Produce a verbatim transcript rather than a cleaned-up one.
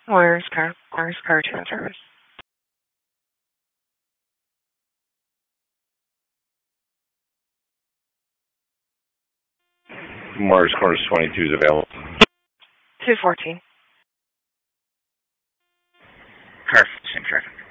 Where's car? Where's car to service? Morris Corners twenty-two is available. Two fourteen. Car, same traffic.